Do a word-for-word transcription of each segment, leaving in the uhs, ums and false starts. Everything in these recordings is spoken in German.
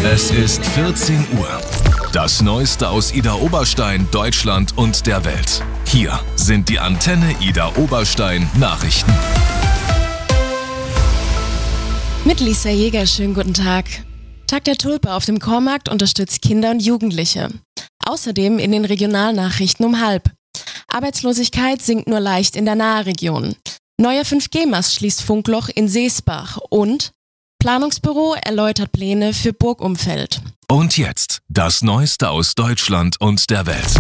Es ist vierzehn Uhr. Das Neueste aus Idar Oberstein, Deutschland und der Welt. Hier sind die Antenne Idar Oberstein Nachrichten. Mit Lisa Jäger, schönen guten Tag. Tag der Tulpe auf dem Kormarkt unterstützt Kinder und Jugendliche. Außerdem in den Regionalnachrichten um halb. Arbeitslosigkeit sinkt nur leicht in der Nahregion. Neuer fünf G-Mast schließt Funkloch in Seesbach und Planungsbüro erläutert Pläne für Burgumfeld. Und jetzt das Neueste aus Deutschland und der Welt.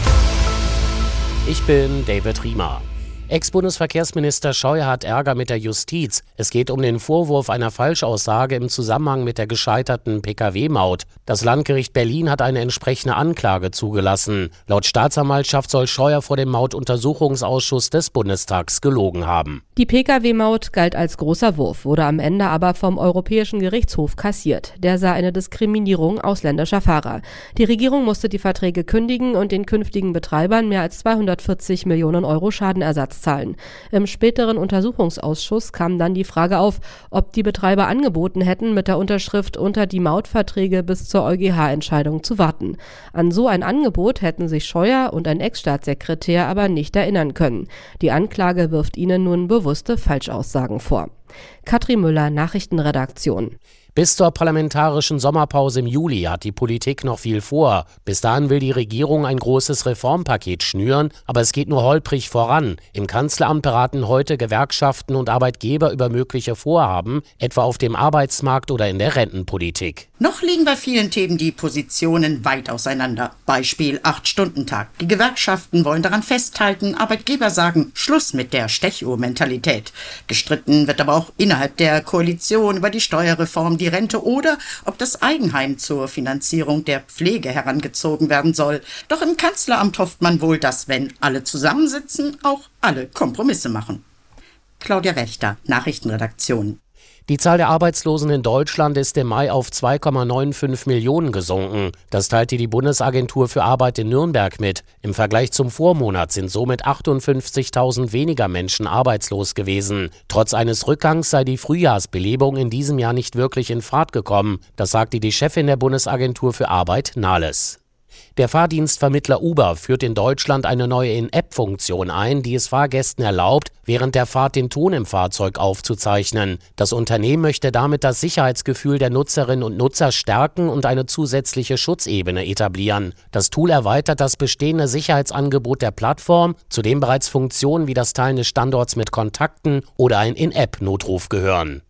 Ich bin David Riemer. Ex-Bundesverkehrsminister Scheuer hat Ärger mit der Justiz. Es geht um den Vorwurf einer Falschaussage im Zusammenhang mit der gescheiterten P K W-Maut. Das Landgericht Berlin hat eine entsprechende Anklage zugelassen. Laut Staatsanwaltschaft soll Scheuer vor dem Mautuntersuchungsausschuss des Bundestags gelogen haben. Die P K W-Maut galt als großer Wurf, wurde am Ende aber vom Europäischen Gerichtshof kassiert. Der sah eine Diskriminierung ausländischer Fahrer. Die Regierung musste die Verträge kündigen und den künftigen Betreibern mehr als zweihundertvierzig Millionen Euro Schadenersatz zahlen. Im späteren Untersuchungsausschuss kam dann die Frage auf, ob die Betreiber angeboten hätten, mit der Unterschrift unter die Mautverträge bis zur EuGH-Entscheidung zu warten. An so ein Angebot hätten sich Scheuer und ein Ex-Staatssekretär aber nicht erinnern können. Die Anklage wirft ihnen nun bewusste Falschaussagen vor. Katrin Müller, Nachrichtenredaktion. Bis zur parlamentarischen Sommerpause im Juli hat die Politik noch viel vor. Bis dahin will die Regierung ein großes Reformpaket schnüren, aber es geht nur holprig voran. Im Kanzleramt beraten heute Gewerkschaften und Arbeitgeber über mögliche Vorhaben, etwa auf dem Arbeitsmarkt oder in der Rentenpolitik. Noch liegen bei vielen Themen die Positionen weit auseinander. Beispiel acht-Stunden-Tag. Die Gewerkschaften wollen daran festhalten, Arbeitgeber sagen Schluss mit der Stechuhr-Mentalität. Gestritten wird aber auch innerhalb der Koalition über die Steuerreform, die Rente oder ob das Eigenheim zur Finanzierung der Pflege herangezogen werden soll. Doch im Kanzleramt hofft man wohl, dass, wenn alle zusammensitzen, auch alle Kompromisse machen. Claudia Wächter, Nachrichtenredaktion. Die Zahl der Arbeitslosen in Deutschland ist im Mai auf zwei Komma fünfundneunzig Millionen gesunken. Das teilte die Bundesagentur für Arbeit in Nürnberg mit. Im Vergleich zum Vormonat sind somit achtundfünfzigtausend weniger Menschen arbeitslos gewesen. Trotz eines Rückgangs sei die Frühjahrsbelebung in diesem Jahr nicht wirklich in Fahrt gekommen. Das sagte die Chefin der Bundesagentur für Arbeit, Nahles. Der Fahrdienstvermittler Uber führt in Deutschland eine neue In-App-Funktion ein, die es Fahrgästen erlaubt, während der Fahrt den Ton im Fahrzeug aufzuzeichnen. Das Unternehmen möchte damit das Sicherheitsgefühl der Nutzerinnen und Nutzer stärken und eine zusätzliche Schutzebene etablieren. Das Tool erweitert das bestehende Sicherheitsangebot der Plattform, zu dem bereits Funktionen wie das Teilen des Standorts mit Kontakten oder ein In-App-Notruf gehören.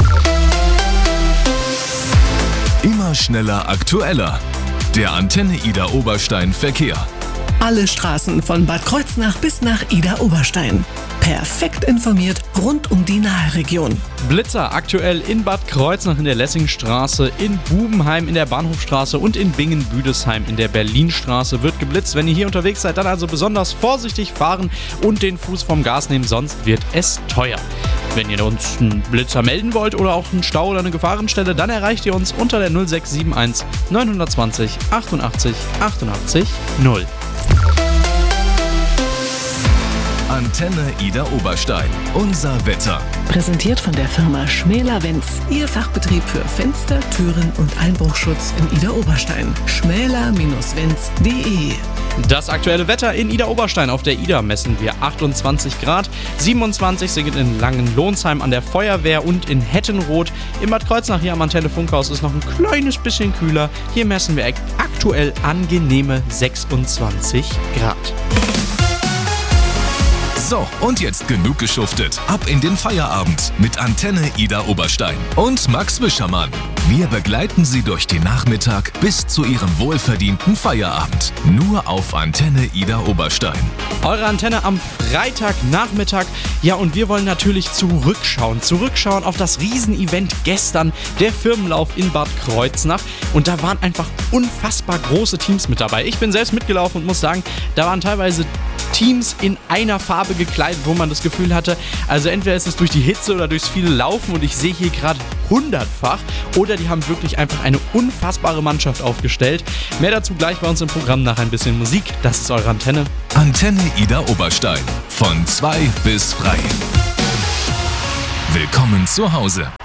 Immer schneller, aktueller. Der Antenne Idar Oberstein Verkehr. Alle Straßen von Bad Kreuznach bis nach Idar Oberstein. Perfekt informiert rund um die Nahregion. Blitzer aktuell in Bad Kreuznach in der Lessingstraße, in Bubenheim in der Bahnhofstraße und in Bingen-Büdesheim in der Berlinstraße wird geblitzt. Wenn ihr hier unterwegs seid, dann also besonders vorsichtig fahren und den Fuß vom Gas nehmen, sonst wird es teuer. Wenn ihr uns einen Blitzer melden wollt oder auch einen Stau oder eine Gefahrenstelle, dann erreicht ihr uns unter der null sechs sieben eins neun zwei null achtundachtzig achtundachtzig null. Antenne Idar Oberstein. Unser Wetter. Präsentiert von der Firma Schmäler-Wenz. Ihr Fachbetrieb für Fenster, Türen und Einbruchschutz in Idar Oberstein. schmäler Wenz punkt de. Das aktuelle Wetter in Idar Oberstein. Auf der Idar messen wir achtundzwanzig Grad, siebenundzwanzig sind in Langenlohnsheim an der Feuerwehr und in Hettenroth. In Bad Kreuznach hier am Antenne Funkhaus ist noch ein kleines bisschen kühler. Hier messen wir aktuell angenehme sechsundzwanzig Grad. So, und jetzt genug geschuftet. Ab in den Feierabend mit Antenne Idar Oberstein und Max Wischermann. Wir begleiten Sie durch den Nachmittag bis zu Ihrem wohlverdienten Feierabend. Nur auf Antenne Idar Oberstein. Eure Antenne am Freitagnachmittag. Ja, und wir wollen natürlich zurückschauen. Zurückschauen auf das Riesenevent gestern, der Firmenlauf in Bad Kreuznach. Und da waren einfach unfassbar große Teams mit dabei. Ich bin selbst mitgelaufen und muss sagen, da waren teilweise Teams in einer Farbe gekleidet, wo man das Gefühl hatte, also entweder ist es durch die Hitze oder durchs viele Laufen und ich sehe hier gerade hundertfach, oder die haben wirklich einfach eine unfassbare Mannschaft aufgestellt. Mehr dazu gleich bei uns im Programm nach ein bisschen Musik. Das ist eure Antenne. Antenne Idar Oberstein. Von zwei bis frei. Willkommen zu Hause.